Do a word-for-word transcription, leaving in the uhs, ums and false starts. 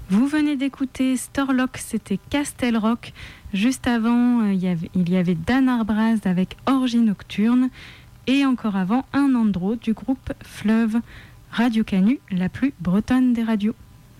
Vous venez d'écouter Storlock, c'était Castel Rock. Juste avant, euh, il, y avait, il y avait Dan Arbraz avec Orgie Nocturne. Et encore avant, un Andro du groupe Fleuve. Radio Canu, la plus bretonne des radios.